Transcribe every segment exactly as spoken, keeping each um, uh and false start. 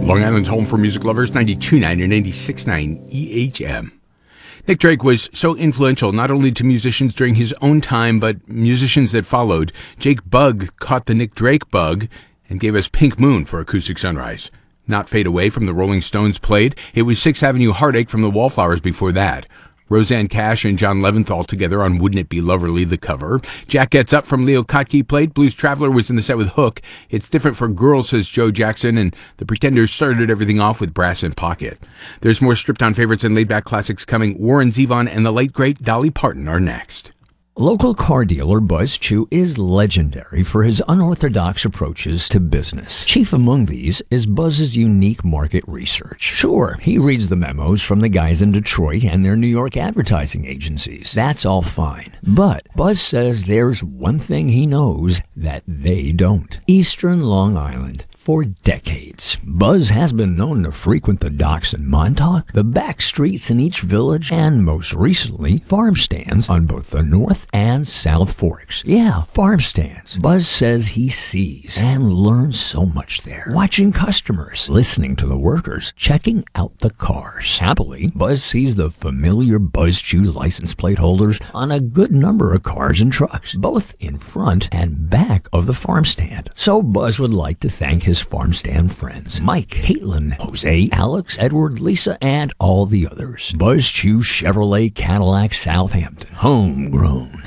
Long Island's home for music lovers, ninety-two point nine and ninety-six point nine E H M. Nick Drake was so influential not only to musicians during his own time, but musicians that followed. Jake Bugg caught the Nick Drake bug and gave us Pink Moon for Acoustic Sunrise. Not Fade Away from the Rolling Stones played. It was Sixth Avenue Heartache from the Wallflowers before that. Roseanne Cash and John Leventhal together on Wouldn't It Be Loverly, the cover. Jack Gets Up from Leo Kottke played. Blues Traveler was in the set with Hook. It's Different for Girls, says Joe Jackson, and the Pretenders started everything off with Brass in Pocket. There's more stripped-down favorites and laid-back classics coming. Warren Zevon and the late, great Dolly Parton are next. Local car dealer Buzz Chew is legendary for his unorthodox approaches to business. Chief among these is Buzz's unique market research. Sure, he reads the memos from the guys in Detroit and their New York advertising agencies. That's all fine. But Buzz says there's one thing he knows that they don't. Eastern Long Island. For decades, Buzz has been known to frequent the docks in Montauk, the back streets in each village, and most recently, farm stands on both the North and South Forks. Yeah, farm stands. Buzz says he sees and learns so much there. Watching customers, listening to the workers, checking out the cars. Happily, Buzz sees the familiar Buzz Chew license plate holders on a good number of cars and trucks, both in front and back of the farm stand. So Buzz would like to thank his farm stand friends, Mike, Caitlin, Jose, Alex, Edward, Lisa, and all the others. Buzz Chew Chevrolet Cadillac Southampton. Homegrown.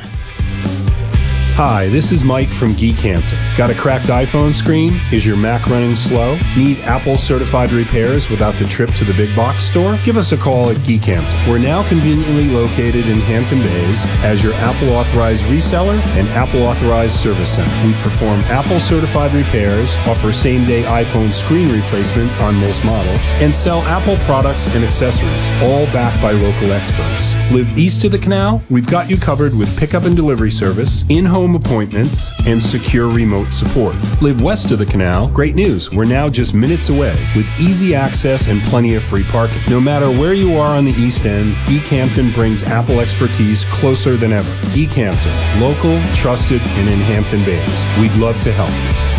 Hi, this is Mike from Geekhampton. Got a cracked iPhone screen? Is your Mac running slow? Need Apple certified repairs without the trip to the big box store? Give us a call at Geekhampton. We're now conveniently located in Hampton Bays as your Apple authorized reseller and Apple authorized service center. We perform Apple certified repairs, offer same day iPhone screen replacement on most models, and sell Apple products and accessories, all backed by local experts. Live east of the canal? We've got you covered with pickup and delivery service, in-home appointments, and secure remote support. Live west of the canal? Great news, we're now just minutes away with easy access and plenty of free parking. No matter where you are on the East End, Geekhampton brings Apple expertise closer than ever. Geekhampton, local, trusted, and in Hampton Bays. We'd love to help.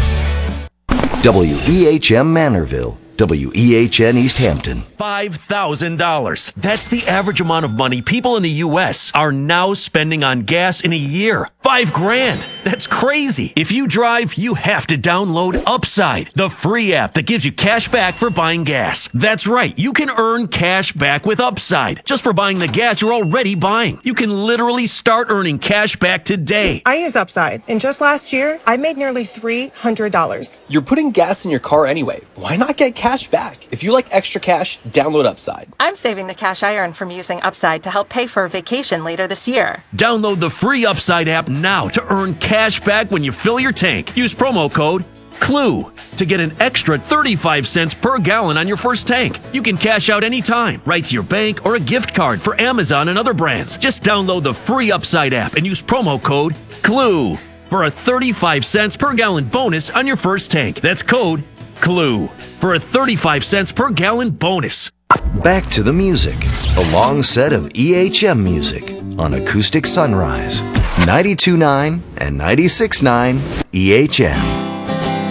W E H M Manorville, W E H N East Hampton. five thousand dollars. That's the average amount of money people in the U S are now spending on gas in a year. Five grand. That's crazy. If you drive, you have to download Upside, the free app that gives you cash back for buying gas. That's right. You can earn cash back with Upside just for buying the gas you're already buying. You can literally start earning cash back today. I use Upside, and just last year, I made nearly three hundred dollars. You're putting gas in your car anyway. Why not get cash back? If you like extra cash, download Upside. I'm saving the cash I earn from using Upside to help pay for a vacation later this year. Download the free Upside app now to earn cash back when you fill your tank. Use promo code CLUE to get an extra thirty-five cents per gallon on your first tank. You can cash out anytime, right to your bank or a gift card for Amazon and other brands. Just download the free Upside app and use promo code CLUE for a thirty-five cents per gallon bonus on your first tank. That's code CLUE for a thirty-five cents per gallon bonus. Back to the music. A long set of E H M music on Acoustic Sunrise. ninety-two point nine and ninety-six point nine E H M.